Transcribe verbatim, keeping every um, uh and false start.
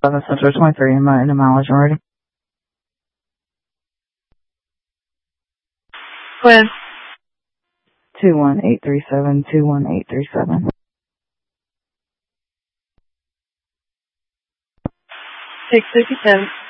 eleven Central twenty-three in my, in the mileage already. When? two one eight three seven, two one eight three seven. six fifty-seven.